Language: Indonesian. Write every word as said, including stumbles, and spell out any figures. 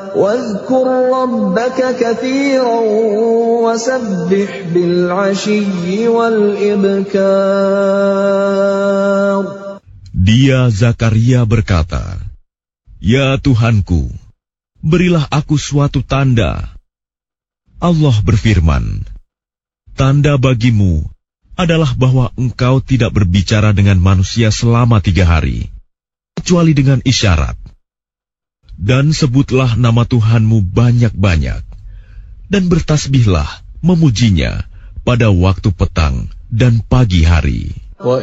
واذكر ربك كثيرا وسبح بالعشي والإبكار. Dia Zakaria berkata, "Ya Tuhanku, berilah aku suatu tanda." Allah berfirman, "Tanda bagimu adalah bahwa engkau tidak berbicara dengan manusia selama tiga hari, kecuali dengan isyarat. Dan sebutlah nama Tuhanmu banyak-banyak, dan bertasbihlah memujinya pada waktu petang dan pagi hari."